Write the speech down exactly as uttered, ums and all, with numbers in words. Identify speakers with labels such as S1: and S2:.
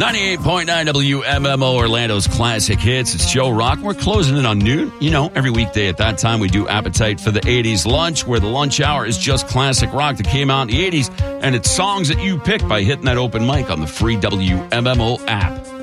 S1: ninety-eight point nine W M M O, Orlando's classic hits. It's Joe Rock. We're closing in on noon. You know, every weekday at that time we do Appetite for the eighties lunch, where the lunch hour is just classic rock that came out in the eighties, and it's songs that you pick by hitting that open mic on the free W M M O app.